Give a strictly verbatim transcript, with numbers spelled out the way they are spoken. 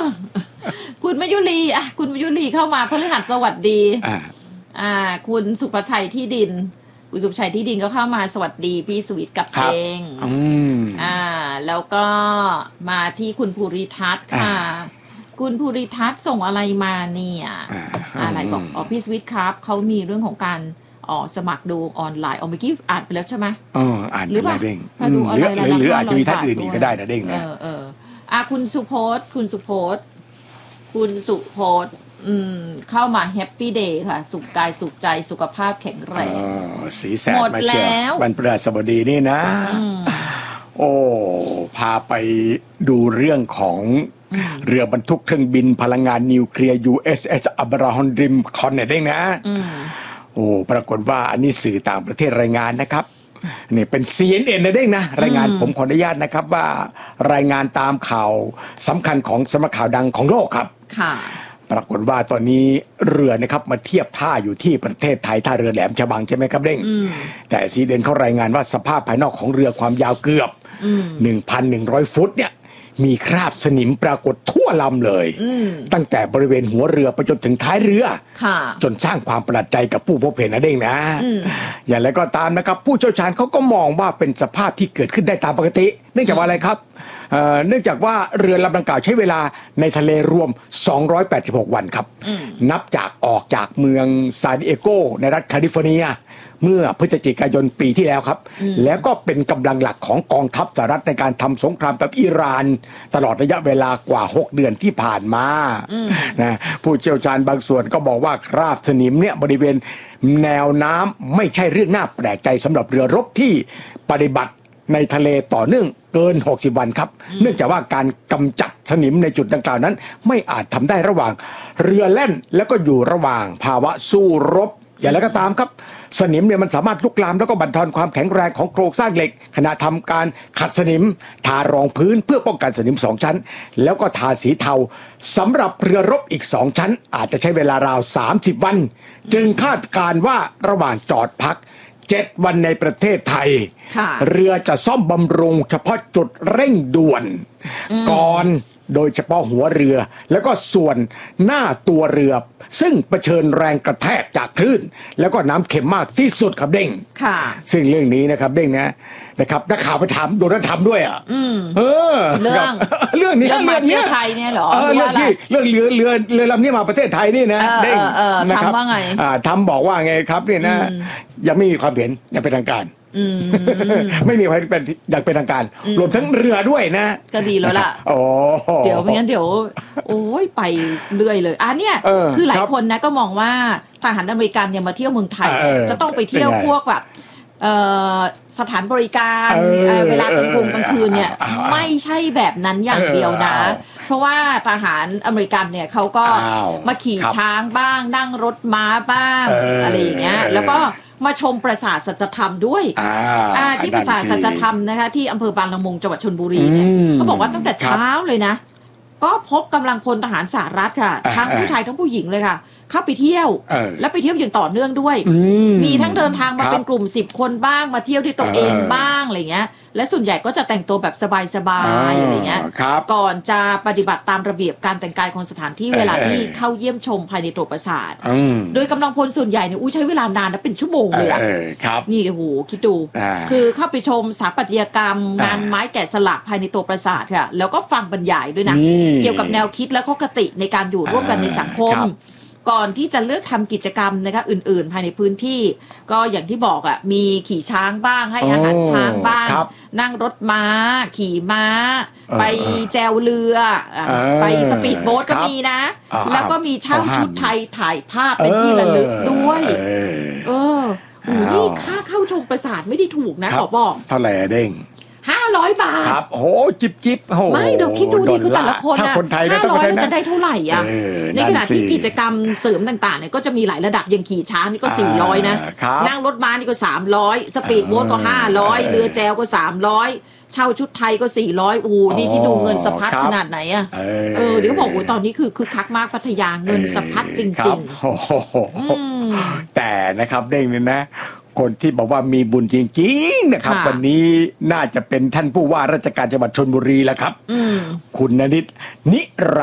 คุณมยุรีอ่ะคุณมยุรีเข้ามาพฤหัสสวัสดีอ่าอ่าคุณสุภชัยที่ดินคุณสุภชัยที่ดินก็เข้ามาสวัสดีพี่สวิทย์กับเองอืมอ่าแล้วก็มาที่คุณภูริทัศน์ค่ะคุณภูริทัศน์ส่งอะไรมาเนี่ยอะไรบอกอ๋อพี่สวิทย์ครับเขามีเรื่องของการอ๋อสมัครดูออนไลน์อ๋อเมื่อกี้อ่านไปแล้วใช่ไหมอ๋ออ่านไปแล้วเด้งหรือหรืออาจจะมีท่านอื่นอีกก็ได้นะเด้งนะเออเอออ่ะคุณสุโพสคุณสุโพสคุณสุโพสอืมเข้ามาแฮปปี้เดย์ค่ะสุขกายสุขใจสุขภาพแข็งแรงอ๋อสีแสดมาเชียววันพฤหัสบดีนี่นะโอ้พาไปดูเรื่องของเรือบรรทุกเครื่องบินพลังงานนิวเคลียร์ ยู เอส เอส อับราฮัมลินคอล์นเนี่ยได้นะโอ้ปรากฏว่าอันนี้สื่อต่างประเทศรายงานนะครับนี่เป็น ซี เอ็น เอ็น นะเด้งนะรายงานผมขออนุญาตนะครับว่ารายงานตามข่าวสำคัญของสำนักข่าวดังของโลกครับค่ะปรากฏว่าตอนนี้เรือนะครับมาเทียบท่าอยู่ที่ประเทศไทยท่าเรือแหลมฉบังใช่ไหมครับเด้งแต่ ซี เอ็น เอ็น เขารายงานว่าสภาพภายนอกของเรือความยาวเกือบ หนึ่งพันหนึ่งร้อย ฟุตเนี่ยมีคราบสนิมปรากฏทั่วลำเลยตั้งแต่บริเวณหัวเรือไปจนถึงท้ายเรือจนสร้างความประหลาดใจกับผู้พบเห็นนะเด้งนะอย่างไรก็ตามนะครับผู้เชี่ยวชาญเขาก็มองว่าเป็นสภาพที่เกิดขึ้นได้ตามปกติเนื่องจากว่าอะไรครับเนื่องจากว่าเรือลำดังกล่าวใช้เวลาในทะเลรวมสองร้อยแปดสิบหกวันครับนับจากออกจากเมืองซานดิเอโกในรัฐแคลิฟอร์เนียเมื่อพฤศจิกายนปีที่แล้วครับแล้วก็เป็นกำลังหลักของกองทัพสหรัฐในการทำสงครามกับอิหร่านตลอดระยะเวลากว่าหกเดือนที่ผ่านมานะผู้เชี่ยวชาญบางส่วนก็บอกว่าคราบสนิมเนี่ยบริเวณแนวน้ำไม่ใช่เรื่องน่าแปลกใจสำหรับเรือรบที่ปฏิบัติในทะเลต่อเนื่องเกินหกสิบวันครับเนื่องจากว่าการกำจัดสนิมในจุดดังกล่าวนั้นไม่อาจทำได้ระหว่างเรือแล่นแล้วก็อยู่ระหว่างภาวะสู้รบอย่างไรก็ตามครับสนิมเนี่ยมันสามารถลุกลามแล้วก็บั่นทอนความแข็งแรงของโครงสร้างเหล็กขณะทำการขัดสนิมทารองพื้นเพื่อป้องกันสนิมสองชั้นแล้วก็ทาสีเทาสำหรับเรือรบอีกสองชั้นอาจจะใช้เวลาราวสามสิบวันจึงคาดการณ์ว่าระหว่างจอดพักเจ็ดวันในประเทศไทยเรือจะซ่อมบำรุงเฉพาะจุดเร่งด่วนก่อนโดยเฉพาะหัวเรือแล้วก็ส่วนหน้าตัวเรือซึ่งเผชิญแรงกระแทกจากคลื่นแล้วก็น้ำเค็มมากที่สุดครับเด้งค่ะซึ่งเรื่องนี้นะครับเด้งนะนะครับนักข่าวไปถามโดนถามด้วยอ่ะเออเรื่องเรื่องนี้เรื่องมาประเทศไทยเนี่ยเหรอเรื่องที่เรื่องเรือเรือเรือลำนี้มาประเทศไทยนี่นะเด้งนะครับทำว่าไงทำบอกว่าไงครับนี่นะยังไม่มีความเห็นยังเป็นทางการไม่มีใครเป็นอย่างเป็นทางการรวมทั้งเรือด้วยนะก็ดีแล้วล่ะเดี๋ยวไม่งั้นเดี๋ยวโอ้ยไปเรื่อยเลยอ่ะเนี่ยคือหลายคนนะก็มองว่าทหารอเมริกันเนี่ยมาเที่ยวเมืองไทยจะต้องไปเที่ยวพวกแบบสถานบริการเวลากลางคืนกลางคืนเนี่ยไม่ใช่แบบนั้นอย่างเดียวนะเพราะว่าทหารอเมริกันเนี่ยเขาก็มาขี่ช้างบ้างนั่งรถม้าบ้างอะไรอย่างเงี้ยแล้วก็มาชมปราสาทสัจธรรมด้วยที่ปราสาทสัจธรรมนะคะที่อำเภอบางละมุงจังหวัดชลบุรีเนี่ยเขาบอกว่าตั้งแต่เช้าเลยนะก็พบกำลังพลทหารสหรัฐค่ะทั้งผู้ชายทั้งผู้หญิงเลยค่ะเข้าไปเที่ยวแล้วไปเที่ยวอย่างต่อเนื่องด้วยมีทั้งเดินทางมาเป็นกลุ่มสิบคนบ้างมาเที่ยวที่ตัวเองบ้างอะไรเงี้ยและส่วนใหญ่ก็จะแต่งตัวแบบสบายๆอะไรเงี้ยก่อนจะปฏิบัติตามระเบียบการแต่งกายของสถานที่เวลาที่เข้าเยี่ยมชมภายในตัวปราสาทโดยกำลังพลส่วนใหญ่เนี่ยอู้ใช้เวลานานนะเป็นชั่วโมงเลยอ่ะนี่โอ้โหคิดดูคือเข้าไปชมสถาปัตยกรรมงานไม้แกะสลักภายในตัวปราสาทค่ะแล้วก็ฟังบรรยายด้วยนะเกี่ยวกับแนวคิดและข้อคติในการอยู่ร่วมกันในสังคมก่อนที่จะเลือกทำกิจกรรมนะคะอื่นๆภายในพื้นที่ก็อย่างที่บอกอ่ะมีขี่ช้างบ้างให้อาหารช้างบ้างนั่งรถม้าขี่ม้าไปแจวเรือไปสปีดโบ๊ทก็มีนะแล้วก็มีเช่าชุดไทยถ่ายภาพเป็นที่ระลึกด้วยเออโอ้นี่ค่าเข้าชมปราสาทไม่ได้ถูกนะขอบอกเท่าไหร่เด้งห้าร้อยบาทครับโหจิบจิบโหไม่เดี๋ยวคิดดูดิคือแต่ละคนนะห้าร้อยจะได้เท่าไหร่อ่ะในขณะที่กิจกรรมเสริมต่างๆเนี่ยก็จะมีหลายระดับอย่างขี่ช้างนี่ก็สี่ร้อยนะนั่งรถม้านี่ก็สามร้อยสปีดโบ๊ทก็ห้าร้อยเรือแจวก็สามร้อยเช่าชุดไทยก็สี่ร้อยโอ้โหนี่ที่ดูเงินสะพัดขนาดไหนอ่ะเออเดี๋ยวบอกว่าตอนนี้คือคือคักมากพัทยาเงินสะพัดจริงๆแต่นะครับเด้งเนี่ยนะคนที่บอกว่ามีบุญจริงๆนะครับวันนี้น่าจะเป็นท่านผู้ว่าราชการจังหวัดชลบุรีแล้วครับคุณณฤทธิ์นิ